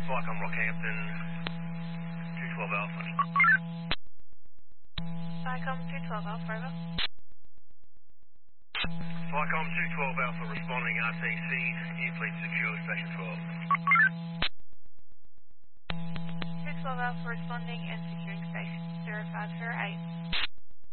Flycom Rockhampton, 212 Alpha. Flycom 212 Alpha, over. Flycom 212 Alpha responding RTC, Airfleet secure, station 12. 212 Alpha responding and securing station 0508.